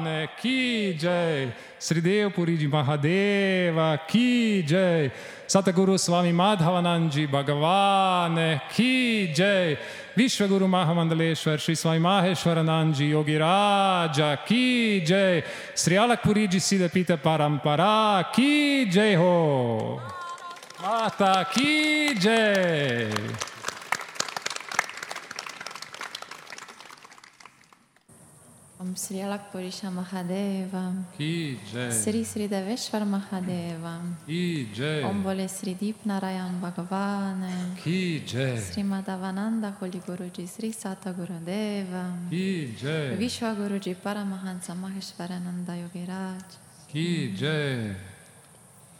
Bhagavan ki jai. Sridev Puriji Mahadeva ki jai. Satguru Swami Madhavananji Bhagavan ki jai. Vishwaguru Mahamandaleshwar Shri Swami Maheshwarananji Yogi Raja ki jai. Sri Alak Puriji Siddhapita Parampara ki jai ho. Mata ki jai. Om Sri Alak Purisha Mahadeva Ki jai. Sri Sri Deveshwar Mahadeva Ki jai. Om Bole Sri Deep Narayan Bhagavan Ki jai. Sri Madhavananda Holy Guruji Sri Sata Gurudeva Ki jai. Vishwa Guruji Paramahansa Maheshwarananda Yogi Raj Ki jai.